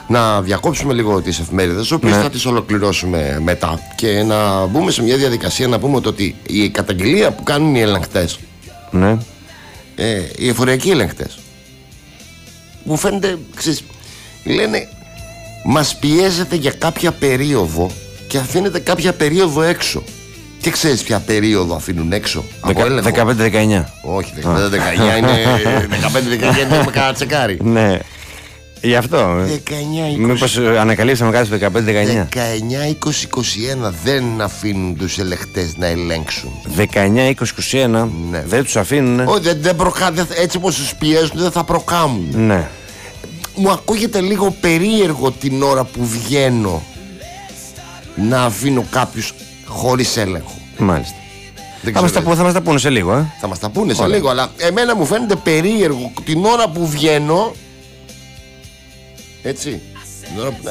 να διακόψουμε λίγο τις εφημερίδες, οποίες θα τις ολοκληρώσουμε μετά, και να μπούμε σε μια διαδικασία να πούμε ότι η καταγγελία που κάνουν οι ελεγκτές, οι εφοριακοί ελεγκτές, μου φαίνεται, λένε μας πιέζεται για κάποια περίοδο και αφήνεται κάποια περίοδο έξω. Και ξέρεις ποια περίοδο αφήνουν έξω? 15-19. Όχι, 15-19 είναι 15-19 είναι με κάνα τσεκάρι. Ναι, γι' αυτό. 19-20. Μήπως ανακαλύψαμε κάτι στο 15-19. 19-20-21 δεν αφήνουν τους ελεγκτές να ελέγξουν. 19-20-21 δεν τους αφήνουν. Όχι, έτσι όπως τους πιέζουν δεν θα προκάμουν. Ναι. Μου ακούγεται λίγο περίεργο την ώρα που βγαίνω να αφήνω κάποιους χωρίς έλεγχο. Μάλιστα. Θα μας τα πούνε σε λίγο. Θα μας τα πούνε σε λίγο, αλλά εμένα μου φαίνεται περίεργο την ώρα που βγαίνω, έτσι, την ώρα που,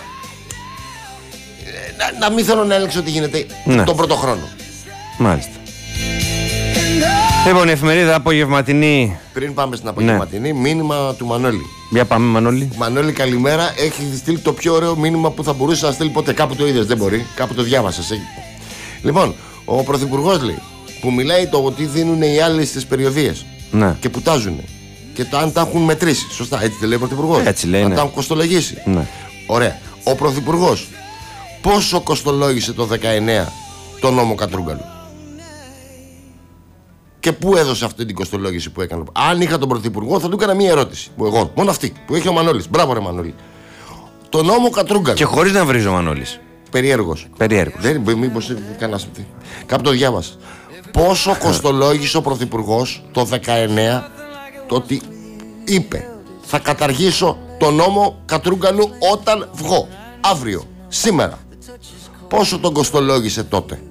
να μην θέλω να έλεξω τι γίνεται τον πρώτο χρόνο. Μάλιστα. Λοιπόν, η εφημερίδα απογευματινή. Πριν πάμε στην απογευματινή, μήνυμα του Μανώλη. Για πάμε, Μανώλη. Μανώλη, καλημέρα. Έχει στείλει το πιο ωραίο μήνυμα που θα μπορούσε να στείλει ποτέ. Κάπου το είδες, δεν μπορεί. Κάπου το διάβασες. Λοιπόν, ο Πρωθυπουργός λέει, που μιλάει το ότι δίνουν οι άλλοι στις περιοδίες. Ναι. Και πουτάζουν. Και αν τα έχουν μετρήσει. Σωστά, έτσι δεν λέει ο Πρωθυπουργός? Έτσι λέει. Αν τα έχουν κοστολογήσει. Ναι. Ωραία. Ο Πρωθυπουργός πόσο κοστολόγησε το 19 το νόμο Κατρούγκαλου? Και πού έδωσε αυτή την κοστολόγηση που έκανε? Αν είχα τον Πρωθυπουργό, θα του έκανα μία ερώτηση. Εγώ, μόνο αυτή που έχει ο Μανώλης. Μπράβο, ρε Μανώλη. Το νόμο Κατρούγκαλου. Και χωρίς να βρίζει ο Μανώλης. Περίεργος. Δεν μήπως κανένας. Κάπου το διάβασα. Πόσο κοστολόγησε ο Πρωθυπουργός το 19, το ότι είπε θα καταργήσω το νόμο Κατρούγκαλου όταν βγω. Αύριο, σήμερα. Πόσο τον κοστολόγησε τότε?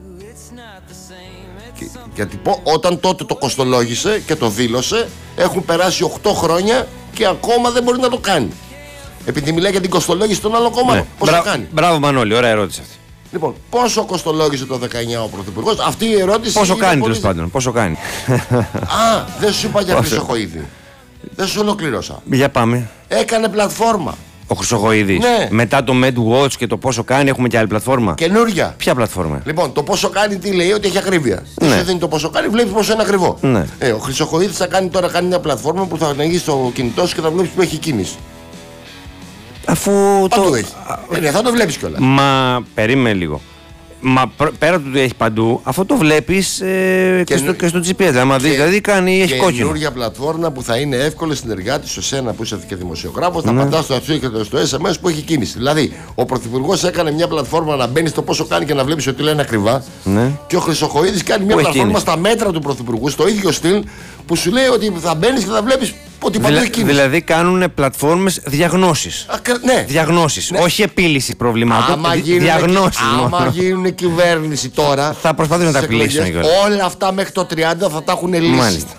Γιατί όταν τότε το κοστολόγησε και το δήλωσε, έχουν περάσει 8 χρόνια και ακόμα δεν μπορεί να το κάνει. Επειδή μιλάει για την κοστολόγηση των άλλων κομμάτων. Πόσο κάνει? Μπράβο, Μανώλη, ωραία ερώτηση αυτή. Λοιπόν, πόσο κοστολόγησε το 19 ο Πρωθυπουργός? Αυτή η ερώτηση. Πόσο κάνει, τέλος πάντων, πόσο κάνει? Α, δεν σου είπα για Χρυσοχοΐδη. Δεν σου ολοκλήρωσα. Για πάμε. Έκανε πλατφόρμα. Ο Χρυσοχοΐδης. Ναι. Μετά το MedWatch και το πόσο κάνει, έχουμε και άλλη πλατφόρμα. Καινούρια. Ποια πλατφόρμα? Λοιπόν, το πόσο κάνει τι λέει? Ότι έχει ακρίβεια. Ναι. Δεν δίνει το πόσο κάνει, βλέπει πόσο είναι ακριβό. Ναι. Ο Χρυσοχοΐδης θα κάνει τώρα μια πλατφόρμα που θα ανοίγει στο κινητό σου και θα βλέπει που έχει κίνηση. Αφού παντού έχει. Θα το βλέπει κιόλας. Μα περίμενε λίγο. Μα πέρα του ότι έχει παντού, αυτό το βλέπεις και στο GPS. Δηλαδή έχει κόκκινο. Καινούργια πλατφόρμα που θα είναι εύκολη συνεργάτη σε σένα που είσαι και δημοσιογράφος. Θα πατάς στο αρχείο και στο SMS που έχει κίνηση. Δηλαδή, ο Πρωθυπουργός έκανε μια πλατφόρμα να μπαίνει στο πόσο κάνει και να βλέπεις ότι λένε ακριβά. Ναι. Και ο Χρυσοχοΐδης κάνει μια πλατφόρμα στα μέτρα του Πρωθυπουργού, στο ίδιο στυλ, που σου λέει ότι θα μπαίνεις και θα βλέπεις ότι παντού έχει κίνηση. Δηλαδή κάνουν πλατφόρμες διαγνώσεις. Ναι. Διαγνώσεις. Ναι. Όχι επίλυση προβλημάτων. Διαγνώσεις. Άμα γίνουν κυβέρνηση τώρα, θα προσπαθήσουν να τα επιλύσουν. Όλα αυτά μέχρι το 30 θα τα έχουν λύσει. Μάλιστα.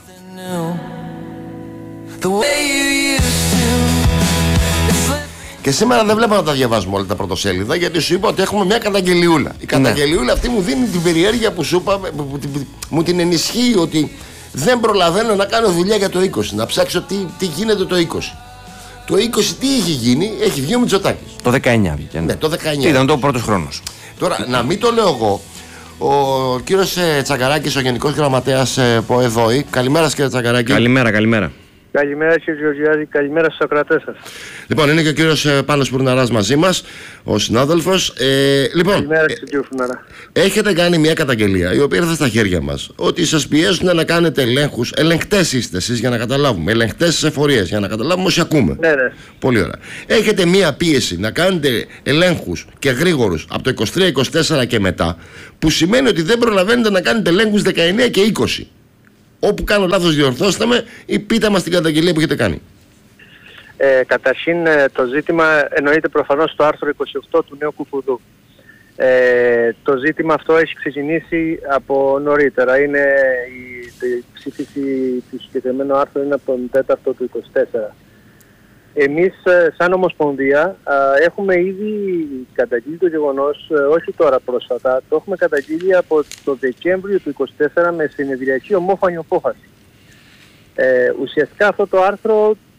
Και σήμερα δεν βλέπω να τα διαβάζουμε όλα τα πρωτοσέλιδα, γιατί σου είπα ότι έχουμε μια καταγγελιούλα. Η καταγγελιούλα αυτή μου δίνει την περιέργεια που σου είπα, μου την ενισχύει ότι δεν προλαβαίνω να κάνω δουλειά για το 20, να ψάξω τι γίνεται το 20. Το 20 τι είχε γίνει? Έχει βγει ο Μητσοτάκης. Το 19 βγήκε. Ναι, το 19. Ήταν το πρώτος χρόνος. Τώρα, να μην το λέω εγώ, ο κύριος Τσακαράκης, ο Γενικός Γραμματέας ΠΟΕΔΟΗ. Καλημέρα, κύριε Τσακαράκη. Καλημέρα. Καλημέρα, κύριε Γεωργιάδη, καλημέρα στους ακροατές σας. Λοιπόν, είναι και ο κύριος Πάνος Φουρναράς μαζί μας, ο συνάδελφος. Λοιπόν, καλημέρα, κύριε Φουρναρά. Έχετε κάνει μια καταγγελία, η οποία ήρθε στα χέρια μας, ότι σας πιέζουν να κάνετε ελέγχους. Ελεγκτές είστε εσείς, για να καταλάβουμε. Ελεγκτές στις εφορίες, για να καταλάβουμε όσοι ακούμε. Ναι. Πολύ ωραία. Έχετε μια πίεση να κάνετε ελέγχους και γρήγορους από το 23-24 και μετά, που σημαίνει ότι δεν προλαβαίνετε να κάνετε ελέγχους 19 και 20. Όπου κάνω λάθος διορθώστε με ή πείτε μας την καταγγελία που έχετε κάνει. Καταρχήν το ζήτημα εννοείται προφανώς στο άρθρο 28 του νέου Κουφουδού. Το ζήτημα αυτό έχει ξεκινήσει από νωρίτερα. Είναι η ψήφιση του συγκεκριμένου άρθρου είναι από τον 4ο του 24. Εμείς σαν Ομοσπονδία έχουμε ήδη καταγγείλει το γεγονός, όχι τώρα πρόσφατα, το έχουμε καταγγείλει από το Δεκέμβριο του 24 με συνεδριακή ομόφωνη απόφαση. Ουσιαστικά αυτό το άρθρο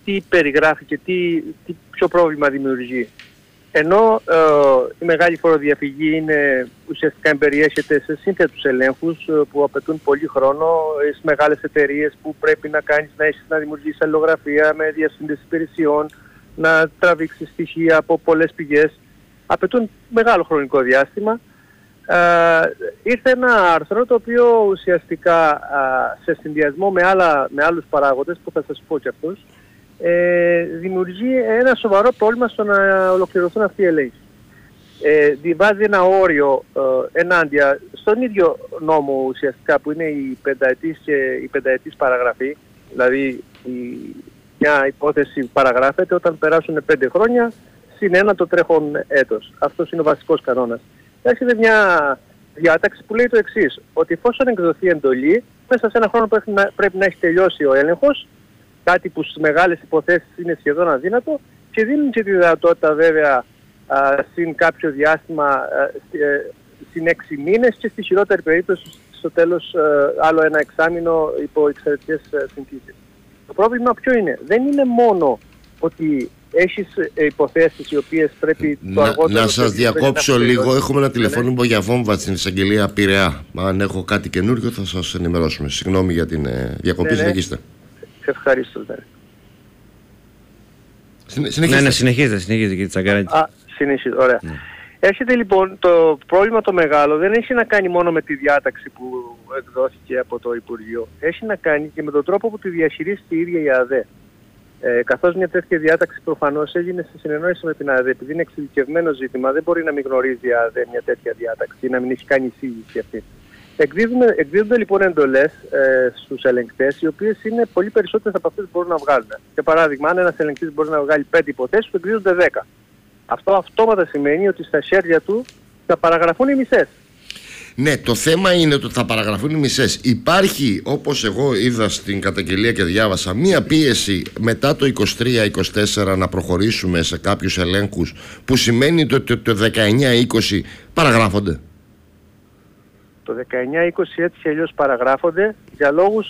τι περιγράφει και ποιο πρόβλημα δημιουργεί. Ενώ η μεγάλη φοροδιαφυγή ουσιαστικά εμπεριέχεται σε σύνθετους ελέγχους που απαιτούν πολύ χρόνο, στις μεγάλες εταιρείες που πρέπει να δημιουργήσεις αλληλογραφία με διασύνδεση υπηρεσιών, να τραβήξεις στοιχεία από πολλές πηγές, απαιτούν μεγάλο χρονικό διάστημα. Ήρθε ένα άρθρο το οποίο ουσιαστικά σε συνδυασμό με άλλους παράγοντες που θα σας πω και αυτούς, δημιουργεί ένα σοβαρό πρόβλημα στο να ολοκληρωθούν αυτοί οι έλεγχοι. Βάζει ένα όριο ενάντια στον ίδιο νόμο ουσιαστικά που είναι η πενταετής και η πενταετής παραγραφή, δηλαδή μια υπόθεση παραγράφεται όταν περάσουν 5 χρόνια συν 1 το τρέχον έτος. Αυτός είναι ο βασικός κανόνας. Έρχεται μια διάταξη που λέει το εξής, ότι εφόσον εκδοθεί εντολή, μέσα σε ένα χρόνο πρέπει να έχει τελειώσει ο έλεγχος, κάτι που στις μεγάλες υποθέσεις είναι σχεδόν αδύνατο, και δίνουν και τη δυνατότητα βέβαια συν κάποιο διάστημα, συν 6 μήνες και στη χειρότερη περίπτωση στο τέλος άλλο ένα εξάμηνο υπό εξαιρετικές συνθήκες. Το πρόβλημα ποιο είναι? Δεν είναι μόνο ότι έχεις υποθέσεις οι οποίες πρέπει το αργότερο... Να σας διακόψω λίγο. Έχουμε ένα τηλεφώνημα για βόμβα στην εισαγγελία Πειραιά. Αν έχω κάτι καινούργιο θα σας ενημερώσουμε. Συγγνώμη για την διακοπή. Συνεχίστε. Ευχαριστώ. Συνεχίστε κύριε Τσαγκαράκη. Συνεχίστε, ωραία. Έρχεται λοιπόν το πρόβλημα το μεγάλο, δεν έχει να κάνει μόνο με τη διάταξη που εκδόθηκε από το Υπουργείο. Έχει να κάνει και με τον τρόπο που τη διαχειρίστηκε η ίδια η ΑΔΕ. Καθώς μια τέτοια διάταξη προφανώς έγινε σε συνεννόηση με την ΑΔΕ, επειδή είναι εξειδικευμένο ζήτημα, δεν μπορεί να μην γνωρίζει η ΑΔΕ μια τέτοια διάταξη ή να μην έχει κάνει εισήγηση αυτή. Εκδίδονται λοιπόν εντολές στους ελεγκτές, οι οποίες είναι πολύ περισσότερες από αυτές που μπορούν να βγάλουν. Για παράδειγμα, αν ένας ελεγκτής μπορεί να βγάλει 5 υποθέσεις, του εκδίδονται 10. Αυτό αυτόματα σημαίνει ότι στα χέρια του θα παραγραφούν οι μισές. Ναι, το θέμα είναι ότι θα παραγραφούν οι μισές. Υπάρχει, όπως εγώ είδα στην καταγγελία και διάβασα, μία πίεση μετά το 23-24 να προχωρήσουμε σε κάποιους ελέγχους, που σημαίνει ότι το 19-20 παραγράφονται. Το 19-20 έτσι και αλλιώς παραγράφονται για λόγους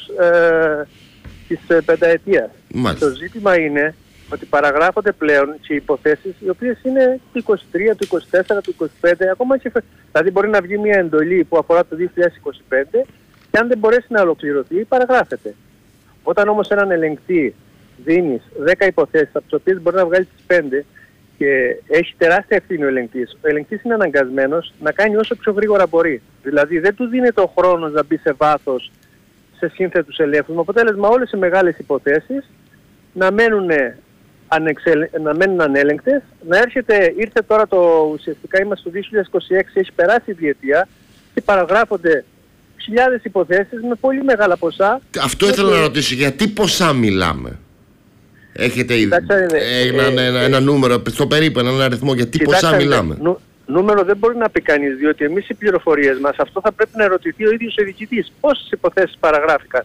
της πενταετίας. Το ζήτημα είναι ότι παραγράφονται πλέον και υποθέσεις οι οποίες είναι του 23, του 24, του 25, ακόμα και... Δηλαδή μπορεί να βγει μια εντολή που αφορά το 2025 και αν δεν μπορέσει να ολοκληρωθεί, παραγράφεται. Όταν όμως έναν ελεγκτή δίνεις 10 υποθέσεις, από τις οποίες μπορεί να βγάλει τις 5 και έχει τεράστια ευθύνη ο ελεγκτής είναι αναγκασμένος να κάνει όσο πιο γρήγορα μπορεί. Δηλαδή δεν του δίνεται ο χρόνος να μπει σε βάθος σε σύνθετους ελέγχους, με αποτέλεσμα όλες οι μεγάλες υποθέσεις να μένουν ανέλεγκτες, ήρθε τώρα ουσιαστικά είμαστε το 2026, έχει περάσει η διετία και παραγράφονται χιλιάδες υποθέσεις με πολύ μεγάλα ποσά. Αυτό ήθελα να ρωτήσω, γιατί ποσά μιλάμε? Έχετε ένα νούμερο, στο περίπου έναν αριθμό, γιατί ποσά μιλάμε? Νούμερο δεν μπορεί να πει κανείς, διότι εμείς οι πληροφορίες μας, αυτό θα πρέπει να ερωτηθεί ο ίδιος ο διοικητής. Πόσες υποθέσεις παραγράφηκαν?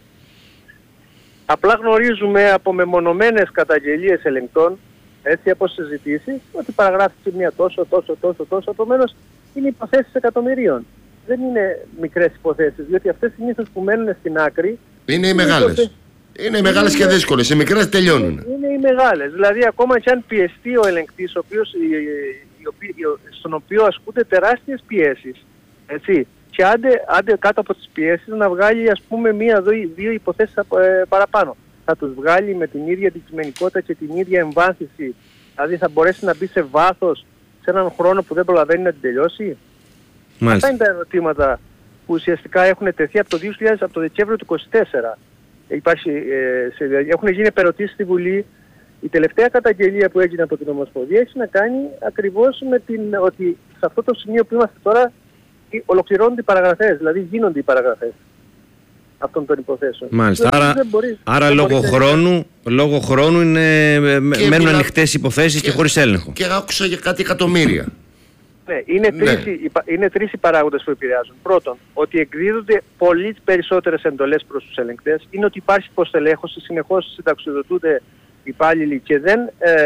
Απλά γνωρίζουμε από μεμονωμένες καταγγελίες ελεγκτών, έτσι από συζητήσεις, ότι παραγράφηκε μία τόσο, επομένως είναι υποθέσεις εκατομμυρίων. Δεν είναι μικρές υποθέσεις, διότι αυτές συνήθως που μένουν στην άκρη... Είναι οι μεγάλες. Είναι οι μεγάλες και δύσκολες, οι μικρές τελειώνουν. Είναι οι μεγάλες, δηλαδή ακόμα και αν πιεστεί ο ελεγκτής, στον οποίο ασκούνται τεράστιες πιέσεις, έτσι, και άντε κάτω από τις πιέσεις να βγάλει ας πούμε 1-2 υποθέσεις παραπάνω. Θα τους βγάλει με την ίδια αντικειμενικότητα και την ίδια εμβάθυνση, δηλαδή θα μπορέσει να μπει σε βάθος σε έναν χρόνο που δεν προλαβαίνει να την τελειώσει? Αυτά είναι τα ερωτήματα που ουσιαστικά έχουν τεθεί από το Δεκέμβριο του 2024. Έχουν γίνει επερωτήσεις στη Βουλή. Η τελευταία καταγγελία που έγινε από την Ομοσπονδία έχει να κάνει ακριβώς με ότι σε αυτό το σημείο που είμαστε τώρα ολοκληρώνονται οι παραγραφές, δηλαδή γίνονται οι παραγραφές αυτών των υποθέσεων. Μάλιστα, άρα λόγω χρόνου μένουν ανοιχτές υποθέσεις και χωρίς έλεγχο. Και άκουσα για κάτι εκατομμύρια. Ναι, είναι τρεις οι παράγοντες που επηρεάζουν. Πρώτον, ότι εκδίδονται πολύ περισσότερες εντολές προς τους ελεγκτές, είναι ότι υπάρχει υποστελέχωση, συνεχώς συνταξιοδοτούνται υπάλληλοι και δεν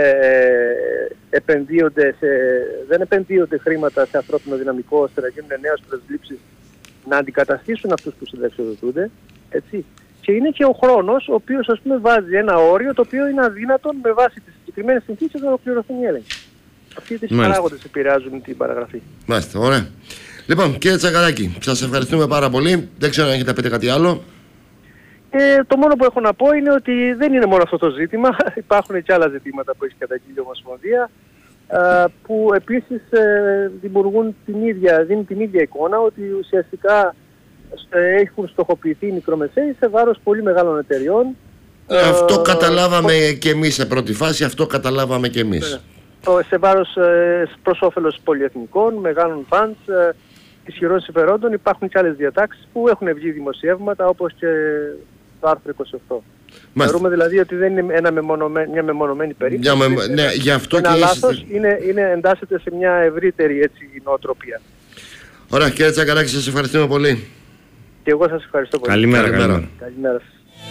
επενδύονται χρήματα σε ανθρώπινο δυναμικό ώστε να γίνουν νέες προσλήψεις να αντικαταστήσουν αυτούς που συνταξιοδοτούνται, έτσι. Και είναι και ο χρόνος, ο οποίος ας πούμε βάζει ένα όριο το οποίο είναι αδύνατον με βάση τις συγκεκριμένες συνθήκες να ολοκληρωθούν οι έλεγχοι. Αυτοί οι παράγοντες επηρεάζουν την παραγραφή. Μάλιστα, ωραία. Λοιπόν, κύριε Τσακαλάκη, σας ευχαριστούμε πάρα πολύ. Δεν ξέρω αν έχετε να πείτε κάτι άλλο. Το μόνο που έχω να πω είναι ότι δεν είναι μόνο αυτό το ζήτημα. Υπάρχουν και άλλα ζητήματα που έχει καταγγείλει η Ομοσπονδία, που επίσης δίνουν την ίδια εικόνα, ότι ουσιαστικά έχουν στοχοποιηθεί οι μικρομεσαίοι σε βάρος πολύ μεγάλων εταιριών. Αυτό καταλάβαμε και εμείς σε πρώτη φάση, αυτό καταλάβαμε και εμείς. Σε βάρος προς όφελος πολυεθνικών, μεγάλων φαντς, ισχυρών συμφερόντων. Υπάρχουν και άλλες διατάξεις που έχουν βγει δημοσιεύματα, όπως και το άρθρο 28. Θεωρούμε δηλαδή ότι δεν είναι μια μεμονωμένη περίπτωση. Ναι, γι' αυτό ένα λάθος εντάσσεται σε μια ευρύτερη νοοτροπία. Ωραία, κύριε Τσακαλάκη, σας ευχαριστούμε πολύ. Και εγώ σας ευχαριστώ πολύ. Καλημέρα. Καλημέρα σας.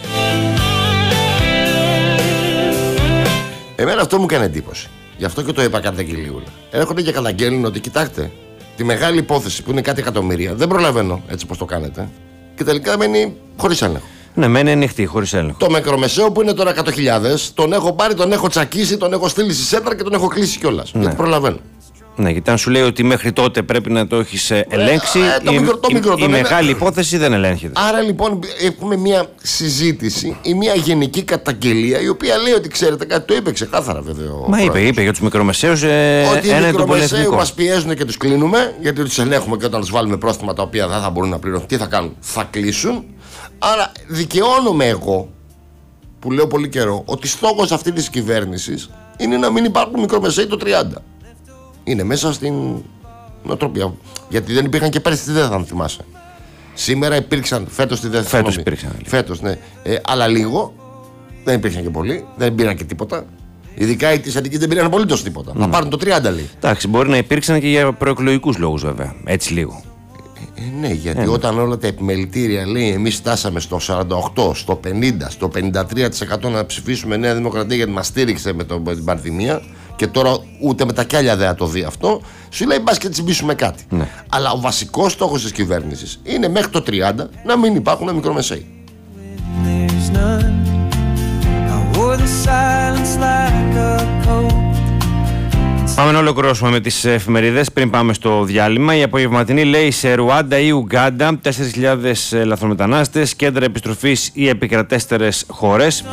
Εμένα αυτό μου έκανε εντύπωση. Γι' αυτό και το είπα καταγγελίουλα. Έρχονται και καταγγέλνουν ότι κοιτάξτε, τη μεγάλη υπόθεση που είναι κάτι εκατομμύρια, δεν προλαβαίνω έτσι πως το κάνετε. Και τελικά μένει χωρίς έλεγχο. Ναι, μένει ανοιχτή, χωρίς έλεγχο. Το μικρομεσαίο που είναι τώρα 100.000, τον έχω πάρει, τον έχω τσακίσει, τον έχω στείλει στη σέντρα και τον έχω κλείσει κιόλας. Ναι. Γιατί προλαβαίνω. Ναι, γιατί αν σου λέει ότι μέχρι τότε πρέπει να το έχεις ελέγξει, η μεγάλη υπόθεση δεν ελέγχεται. Άρα λοιπόν έχουμε μια συζήτηση ή μια γενική καταγγελία η οποία λέει ότι ξέρετε κάτι, το είπε ξεκάθαρα βέβαια. Μα είπε για τους μικρομεσαίους ότι οι μικρομεσαίοι μας πιέζουν και τους κλείνουμε, γιατί τους ελέγχουμε και όταν τους βάλουμε πρόστιμα τα οποία δεν θα μπορούν να πληρώνουν, τι θα κάνουν, θα κλείσουν. Άρα δικαιώνομαι εγώ, που λέω πολύ καιρό, ότι στόχος αυτή της κυβέρνησης είναι να μην υπάρχουν μικρομεσαίοι το 30. Είναι μέσα στην νοοτροπία. Γιατί δεν υπήρχαν και πέρυσι, δεν θα θυμάσαι. Σήμερα υπήρξαν, φέτος τη δεύτερη. Φέτος υπήρξαν. Φέτος, ναι. Αλλά λίγο, δεν υπήρχαν και πολλοί, δεν πήραν και τίποτα. Ειδικά οι της Αττικής δεν πήραν απολύτως τίποτα. Θα πάρουν το 30 λέει. Εντάξει, μπορεί να υπήρξαν και για προεκλογικούς λόγους βέβαια. Έτσι λίγο. Ναι, γιατί όταν όλα τα επιμελητήρια λέει εμείς φτάσαμε στο 48, στο 50, στο 53% να ψηφίσουμε Νέα Δημοκρατία γιατί μας στήριξε με την πανδημία και τώρα ούτε με τα κιάλια δεν θα το δει αυτό, σου λέει μπας και τσιμπήσουμε κάτι. Ναι. Αλλά ο βασικός στόχος της κυβέρνησης είναι μέχρι το 30 να μην υπάρχουν μικρομεσαίοι. Πάμε να ολοκληρώσουμε με τις εφημερίδες πριν πάμε στο διάλειμμα. Η απογευματινή λέει σε Ρουάντα ή Ουγκάντα 4.000 λαθρομετανάστες, κέντρα επιστροφής ή επικρατέστερες χώρες.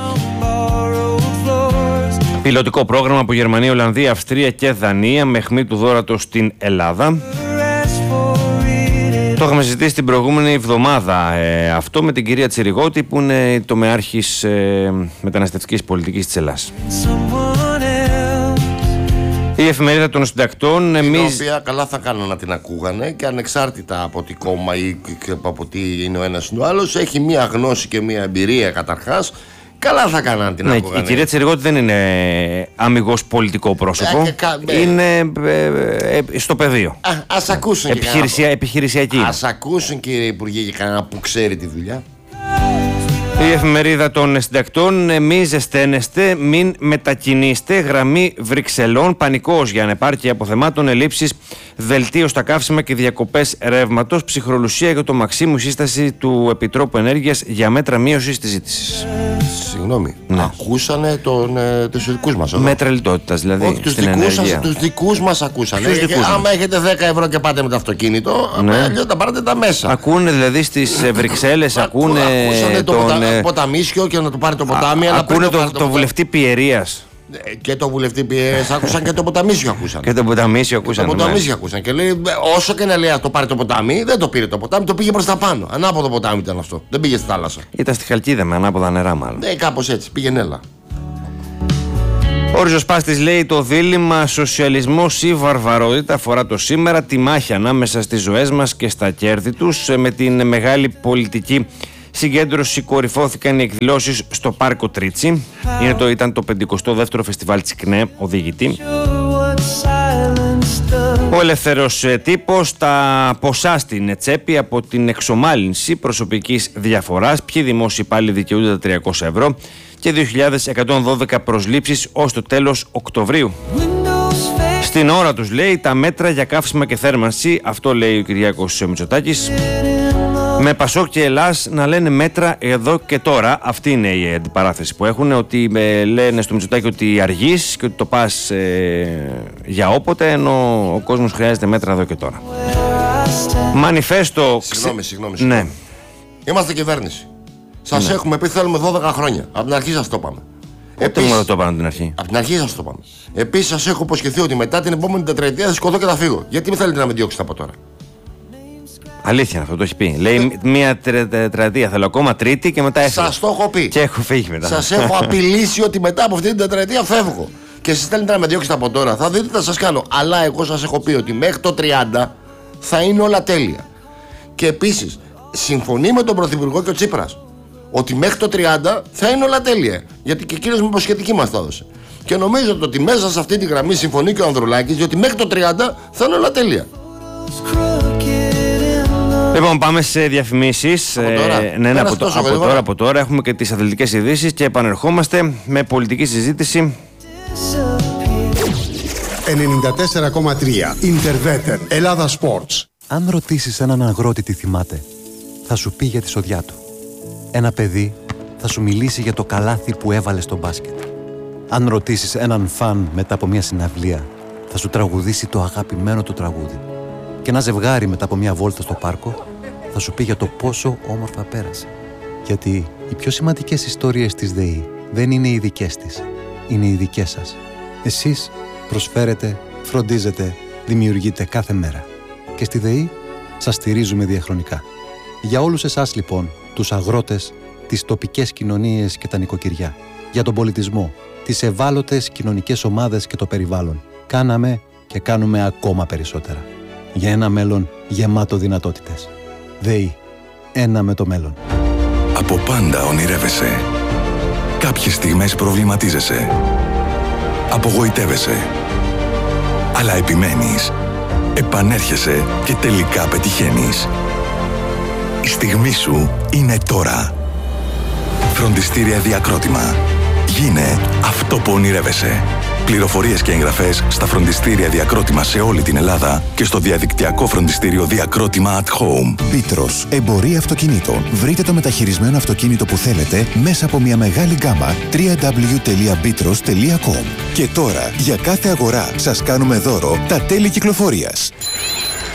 Πιλωτικό πρόγραμμα από Γερμανία, Ολλανδία, Αυστρία και Δανία με αιχμή του δώρατος στην Ελλάδα. Το είχαμε συζητήσει την προηγούμενη εβδομάδα αυτό με την κυρία Τσιριγώτη που είναι η τομεάρχης μεταναστευτικής πολιτικής της Ελλάδας. Η εφημερίδα των συντακτών. Την οποία καλά θα κάνω να την ακούγανε και ανεξάρτητα από τι κόμμα ή από τι είναι ο ένας ή ο άλλος, έχει μία γνώση και μία εμπειρία καταρχάς. Καλά θα κάνανε να την ακούγανε. Η κυρία Τσιριγώτη δεν είναι αμιγώς πολιτικό πρόσωπο. Είναι στο πεδίο. Ας ακούσουν επιχειρησιακή. Ας ακούσουν κύριε Υπουργέ και κανένα που ξέρει τη δουλειά. Η εφημερίδα των συντακτών. Μη ζεσταίνεστε, μην μετακινήστε. Γραμμή Βρυξελών. Πανικός για ανεπάρκεια αποθεμάτων, ελλείψεις, δελτίο στα καύσιμα και διακοπές ρεύματος. Ψυχρολουσία για το Μαξίμου. Σύσταση του Επιτρόπου Ενέργειας για μέτρα μείωσης της ζήτησης. Συγγνώμη. Ναι. Ακούσανε τους δικούς μας. Μέτρα λιτότητας δηλαδή. Όχι, τους δικούς μας ακούσανε. Άμα έχετε 10 ευρώ και πάτε με το αυτοκίνητο, αλλιώς τα πάρετε τα μέσα. Ακούνε δηλαδή στις Βρυξέλλες, ακούνε ποταμίσιο και να του πάρει το ποτάμι. Ακούνε το βουλευτή Πιερίας. Και το βουλευτή Πιερίας άκουσαν και το ποταμίσιο ακούσαν. Και το ποταμίσιο ακούσαν. Το ποταμίσιο ακούσαν. Και λέει, όσο και να λέει το πάρει το ποτάμι, δεν το πήρε το ποτάμι, το πήγε προς τα πάνω. Ανάποδο ποτάμι ήταν αυτό. Δεν πήγε στη θάλασσα. Ήταν στη Χαλκίδα με ανάποδα νερά, μάλλον. Ναι, κάπως έτσι. Πήγαινε έλα. Ο Ριζοσπάστης λέει το δίλημμα σοσιαλισμός ή βαρβαρότητα αφορά το σήμερα, τη μάχη ανάμεσα στις ζωές μας και στα κέρδη τους. Με την μεγάλη πολιτική συγκέντρωση κορυφώθηκαν οι εκδηλώσεις στο Πάρκο Τρίτσι. Ήταν το 52ο φεστιβάλ της ΚΝΕ, οδηγητή. Ο ελεύθερος τύπος, τα ποσά στην τσέπη από την εξομάλυνση προσωπικής διαφοράς. Ποιοι δημόσιοι πάλι δικαιούνται τα 300 ευρώ και 2.112 προσλήψεις ως το τέλος Οκτωβρίου. Στην ώρα τους λέει τα μέτρα για καύσιμα και θέρμανση, αυτό λέει ο Κυριάκος Μητσοτάκης. Με Πασόκ και Ελλάς να λένε μέτρα εδώ και τώρα. Αυτή είναι η αντιπαράθεση που έχουν. Ότι λένε στο Μητσοτάκη ότι αργείς και ότι το πας για όποτε, ενώ ο κόσμος χρειάζεται μέτρα εδώ και τώρα. Μανιφέστο. Συγγνώμη. Ναι. Είμαστε κυβέρνηση. Σας έχουμε πει θέλουμε 12 χρόνια. Από την αρχή σας το είπαμε. Επίσης, το είπαμε από την αρχή. Από την αρχή σας το είπαμε. Επίσης σας έχω υποσχεθεί ότι μετά την επόμενη τετραετία θα σηκωθώ και θα φύγω. Γιατί με θέλετε να με διώξετε από τώρα? Αλήθεια αυτό το έχει πει. Λέει μία τετραετία θέλω ακόμα, τρίτη και μετά έφυγα. Σας το έχω πει. Και έχω φύγει μετά. Σας έχω απειλήσει ότι μετά από αυτή την τετραετία φεύγω. Και εσείς θέλετε να με διώξετε από τώρα. Θα δείτε τι θα σας κάνω. Αλλά εγώ σας έχω πει ότι μέχρι το 30 θα είναι όλα τέλεια. Και επίσης συμφωνεί με τον Πρωθυπουργό και ο Τσίπρας ότι μέχρι το 30 θα είναι όλα τέλεια. Γιατί και εκείνος με υποσχετική μας τα έδωσε. Και νομίζω ότι μέσα σε αυτή τη γραμμή συμφωνεί και ο Ανδρουλάκης, γιατί μέχρι το 30 θα είναι όλα τέλεια. Λοιπόν, πάμε σε διαφημίσεις. Από τώρα έχουμε και τις αθλητικές ειδήσεις και επανερχόμαστε με πολιτική συζήτηση. 94,3 Ιντερβέτεν Ελλάδα Sports. Αν ρωτήσεις έναν αγρότη τι θυμάται, θα σου πει για τη σοδιά του. Ένα παιδί θα σου μιλήσει για το καλάθι που έβαλε στο μπάσκετ. Αν ρωτήσεις έναν φαν μετά από μια συναυλία, θα σου τραγουδήσει το αγαπημένο του τραγούδι. Και ένα ζευγάρι μετά από μια βόλτα στο πάρκο θα σου πει για το πόσο όμορφα πέρασε. Γιατί οι πιο σημαντικές ιστορίες της ΔΕΗ δεν είναι οι δικές της, είναι οι δικές σας. Εσείς προσφέρετε, φροντίζετε, δημιουργείτε κάθε μέρα. Και στη ΔΕΗ σας στηρίζουμε διαχρονικά. Για όλους εσάς λοιπόν, τους αγρότες, τις τοπικές κοινωνίες και τα νοικοκυριά, για τον πολιτισμό, τις ευάλωτες κοινωνικές ομάδες και το περιβάλλον, κάναμε και κάνουμε ακόμα περισσότερα. Για ένα μέλλον γεμάτο δυνατότητες. ΔΕΗ. Ένα με το μέλλον. Από πάντα ονειρεύεσαι. Κάποιες στιγμές προβληματίζεσαι. Απογοητεύεσαι. Αλλά επιμένεις. Επανέρχεσαι και τελικά πετυχαίνεις. Η στιγμή σου είναι τώρα. Φροντιστήρια Διακρότημα. Γίνε αυτό που ονειρεύεσαι. Πληροφορίες και εγγραφές στα φροντιστήρια Διακρότημα σε όλη την Ελλάδα και στο διαδικτυακό φροντιστήριο Διακρότημα at Home. Πίτρος, εμπορία αυτοκινήτων. Βρείτε το μεταχειρισμένο αυτοκίνητο που θέλετε μέσα από μια μεγάλη γκάμα www.bitros.com. Και τώρα, για κάθε αγορά, σας κάνουμε δώρο τα τέλη κυκλοφορίας.